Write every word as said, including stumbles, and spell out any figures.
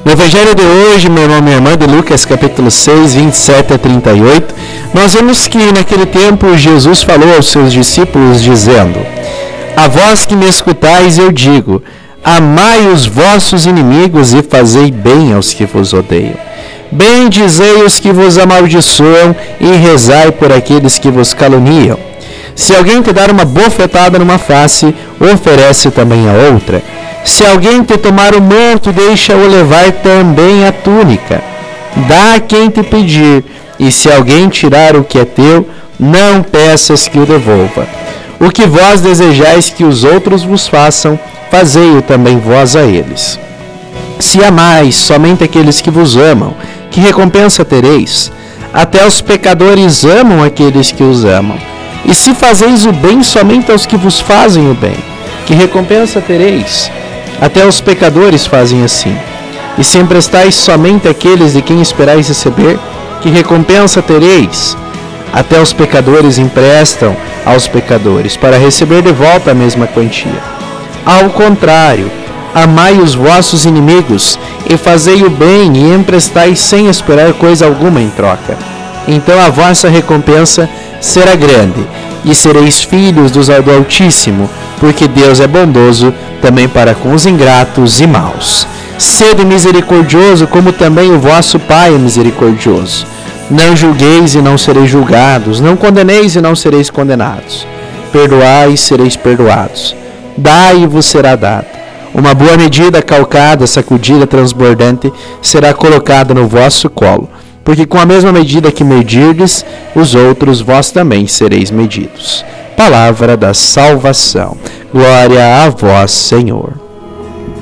No Evangelho de hoje, meu irmão e minha irmã, de Lucas capítulo seis, vinte e sete a trinta e oito, nós vemos que naquele tempo Jesus falou aos seus discípulos dizendo: A vós que me escutais eu digo, amai os vossos inimigos e fazei bem aos que vos odeiam. Bendizei os que vos amaldiçoam e rezai por aqueles que vos caluniam. Se alguém te dar uma bofetada numa face, oferece também a outra. Se alguém te tomar o manto, deixa-o levar também a túnica. Dá a quem te pedir, e se alguém tirar o que é teu, não peças que o devolva. O que vós desejais que os outros vos façam, fazei-o também vós a eles. Se amais somente aqueles que vos amam, que recompensa tereis? Até os pecadores amam aqueles que os amam. E se fazeis o bem somente aos que vos fazem o bem, que recompensa tereis? Até os pecadores fazem assim. E se emprestais somente àqueles de quem esperais receber, que recompensa tereis? Até os pecadores emprestam aos pecadores, para receber de volta a mesma quantia. Ao contrário, amai os vossos inimigos, e fazei o bem, e emprestai sem esperar coisa alguma em troca. Então a vossa recompensa será grande, e sereis filhos do Altíssimo, porque Deus é bondoso também para com os ingratos e maus. Sede misericordioso, como também o vosso Pai é misericordioso. Não julgueis e não sereis julgados, não condeneis e não sereis condenados. Perdoai e sereis perdoados. Dai e vos será dado. Uma boa medida, calcada, sacudida, transbordante, será colocada no vosso colo. Porque com a mesma medida que medirdes, os outros vós também sereis medidos. Palavra da salvação. Glória a vós, Senhor.